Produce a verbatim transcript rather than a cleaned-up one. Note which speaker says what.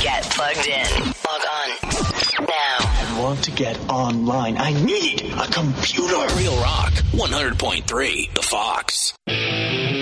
Speaker 1: Get plugged in. Log on now.
Speaker 2: I want to get online. I need a computer.
Speaker 3: Real Rock, one hundred point three, The Fox.